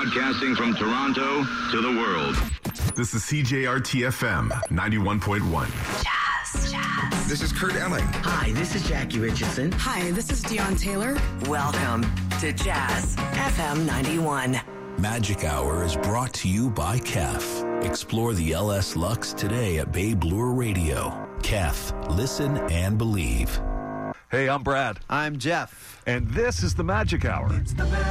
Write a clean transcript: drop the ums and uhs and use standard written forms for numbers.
Broadcasting from Toronto to the world. This is CJRT-FM 91.1. Jazz. This is Kurt Elling. Hi, this is Jackie Richardson. Hi, this is Dion Taylor. Welcome to Jazz FM 91. Magic Hour is brought to you by Kef. Explore the LS Lux today at Babe Lure Radio. Kef, listen and believe. Hey, I'm Brad. I'm Jeff. And this is the Magic Hour.